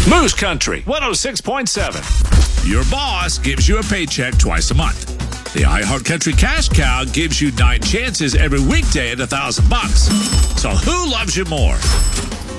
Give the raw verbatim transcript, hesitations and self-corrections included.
Moose Country one oh six point seven. Your boss gives you a paycheck twice a month. The iHeart Country Cash Cow gives you nine chances every weekday at a thousand bucks. So who loves you more?